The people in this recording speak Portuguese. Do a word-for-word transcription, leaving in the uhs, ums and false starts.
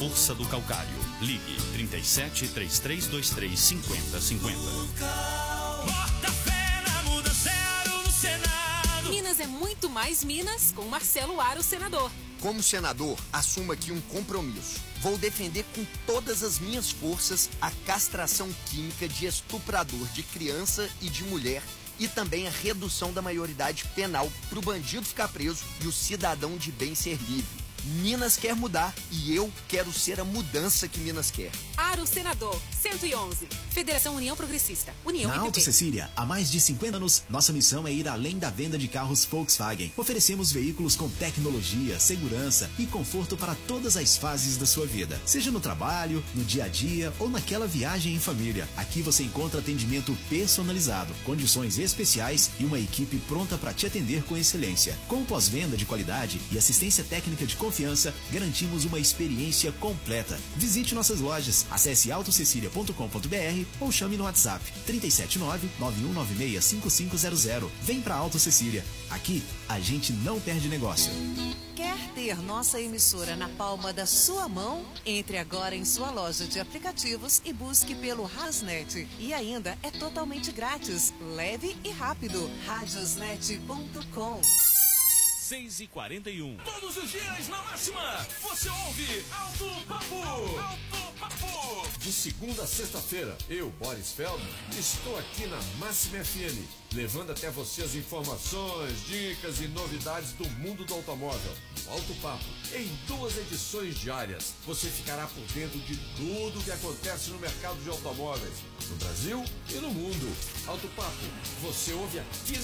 força do calcário. Ligue trinta e sete, três três dois três, cinquenta cinquenta. Bota fé na mudança, Aro no Senado. Minas é muito mais Minas com Marcelo Aro, senador. Como senador, assumo aqui um compromisso. Vou defender com todas as minhas forças a castração química de estuprador de criança e de mulher e também a redução da maioridade penal para o bandido ficar preso e o cidadão de bem ser livre. Minas quer mudar e eu quero ser a mudança que Minas quer. Aro, senador, cento e onze. Federação União Progressista. União Na Auto Cecília, há mais de cinquenta anos, nossa missão é ir além da venda de carros Volkswagen. Oferecemos veículos com tecnologia, segurança e conforto para todas as fases da sua vida. Seja no trabalho, no dia a dia ou naquela viagem em família. Aqui você encontra atendimento personalizado, condições especiais e uma equipe pronta para te atender com excelência. Com pós-venda de qualidade e assistência técnica de confiança, garantimos uma experiência completa. Visite nossas lojas, acesse auto cecília ponto com ponto br ou chame no WhatsApp trinta e sete nove, nove um nove seis, cinco cinco zero zero. Vem pra Auto Cecília. Aqui, a gente não perde negócio. Quer ter nossa emissora na palma da sua mão? Entre agora em sua loja de aplicativos e busque pelo Radiosnet. E ainda é totalmente grátis, leve e rápido. radiosnet ponto com. seis e quarenta e um. Todos os dias na máxima, você ouve Alto Papo. Alto Papo. De segunda a sexta-feira, eu, Boris Feldman, estou aqui na Máxima F M, levando até você as informações, dicas e novidades do mundo do automóvel. No Alto Papo, em duas edições diárias, você ficará por dentro de tudo o que acontece no mercado de automóveis, no Brasil e no mundo. Alto Papo, você ouve aqui na